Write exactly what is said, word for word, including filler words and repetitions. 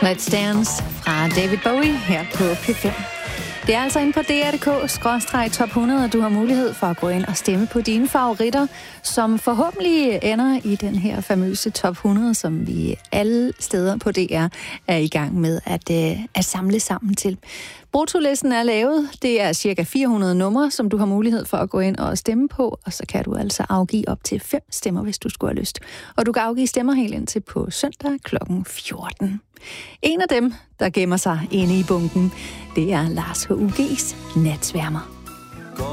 Let's Dance fra David Bowie her på P fem. Det er altså inde på D R punktum D K skråstreg top hundrede, og du har mulighed for at gå ind og stemme på dine favoritter, som forhåbentlig ender i den her famøse top hundrede, som vi alle steder på D R er i gang med at, øh, at samle sammen til. Bruttolisten er lavet. Det er cirka fire hundrede numre, som du har mulighed for at gå ind og stemme på, og så kan du altså afgive op til fem stemmer, hvis du skulle have lyst. Og du kan afgive stemmer helt indtil på søndag klokken fjorten. En af dem, der gemmer sig inde i bunken, det er Lars H U G's Natsværmer.